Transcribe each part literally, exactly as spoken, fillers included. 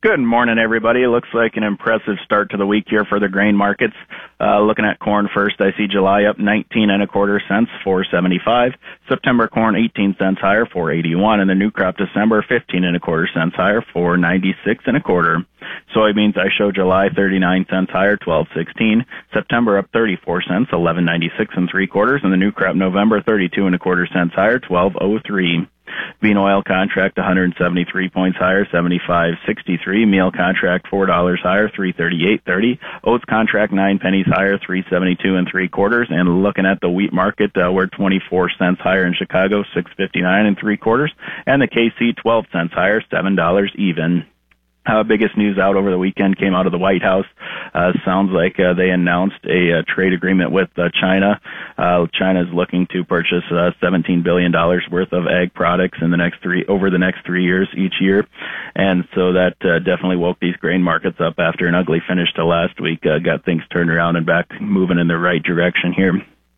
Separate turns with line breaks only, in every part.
Good morning, everybody. It looks like an impressive start to the week here for the grain markets. Uh, looking at corn first, I see July up nineteen and a quarter cents, four seventy-five. September corn eighteen cents higher, four eighty-one, and the new crop December fifteen and a quarter cents higher, four ninety-six and a quarter. Soybeans, I show July thirty-nine cents higher, twelve sixteen. September up thirty-four cents, eleven ninety-six and three quarters, and the new crop November thirty-two and a quarter cents higher, twelve oh three. Bean oil contract one hundred seventy-three points higher, seventy-five sixty-three. Meal contract four dollars higher, three thirty-eight thirty. Oats contract nine pennies higher, three seventy-two and three quarters. And looking at the wheat market, uh, we're twenty-four cents higher in Chicago, six fifty-nine and three quarters. And the K C twelve cents higher, seven dollars even. Uh, biggest news out over the weekend came out of the White House. Uh, sounds like uh, they announced a, uh trade agreement with uh, China. Uh, China is looking to purchase uh, seventeen billion dollars worth of ag products in the next three over the next three years each year, and so that uh, definitely woke these grain markets up after an ugly finish to last week. Uh, got things turned around and back moving in the right direction here.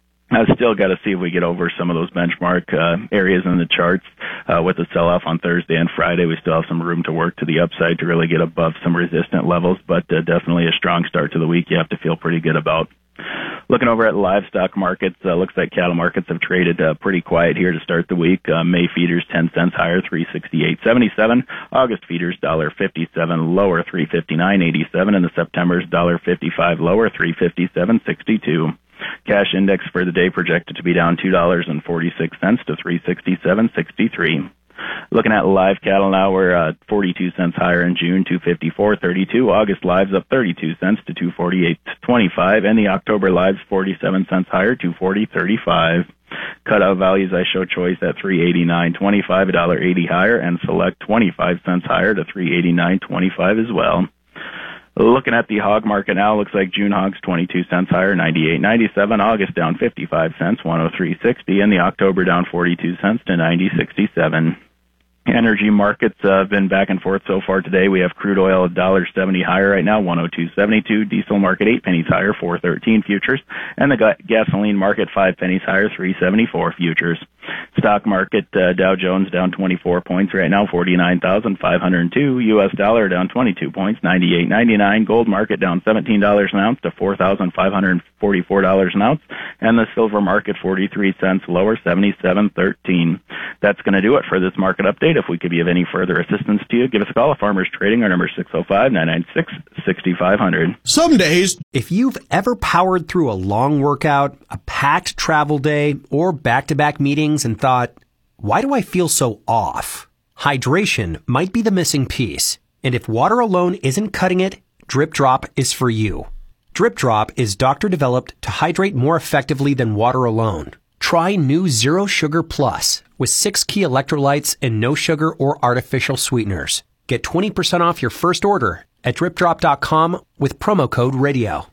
I still got to see if we get over some of those benchmark uh, areas in the charts. Uh, with the sell-off on Thursday and Friday, we still have some room to work to the upside to really get above some resistant levels, but uh, definitely a strong start to the week you have to feel pretty good about. Looking over at livestock markets, uh, looks like cattle markets have traded uh, pretty quiet here to start the week. Uh, May feeders ten cents higher, three sixty-eight seventy-seven. August feeders one dollar fifty-seven lower, three fifty-nine eighty-seven, and the September's one dollar fifty-five lower, three fifty-seven sixty-two. Cash index for the day projected to be down two dollars and forty-six cents to three sixty-seven sixty-three. Looking at live cattle now, we're uh, forty-two cents higher in June, two fifty-four thirty-two. August lives up thirty-two cents to two forty-eight twenty-five, and the October lives forty-seven cents higher, two forty thirty-five. Cutout values, I show choice at three eighty-nine twenty-five, one dollar eighty higher, and select twenty-five cents higher to three eighty-nine twenty-five as well. Looking at the hog market now, looks like June hogs twenty-two cents higher, ninety-eight ninety-seven. August down fifty-five cents, one oh three sixty, and the October down forty-two cents to ninety sixty-seven. Energy markets uh, have been back and forth so far today. We have crude oil one dollar seventy higher right now, one oh two seventy-two. Diesel market eight pennies higher, four thirteen futures, and the ga- gasoline market five pennies higher, three seventy-four futures. Stock market, uh, Dow Jones down twenty-four points right now, forty-nine thousand five hundred two. U S dollar down twenty-two points, ninety-eight ninety-nine. Gold market down seventeen dollars an ounce to four thousand five hundred forty-four dollars an ounce. And the silver market forty-three cents lower, seventy-seven thirteen. That's going to do it for this market update. If we could be of any further assistance to you, give us a call at Farmers Trading. Our number is six oh five, nine nine six, six five zero zero.
Some days,
if you've ever powered through a long workout, a packed travel day, or back-to-back meetings and thought, why do I feel so off? Hydration might be the missing piece. And if water alone isn't cutting it, Drip Drop is for you. Drip Drop is doctor-developed to hydrate more effectively than water alone. Try new Zero Sugar Plus with six key electrolytes and no sugar or artificial sweeteners. Get twenty percent off your first order at drip drop dot com with promo code radio.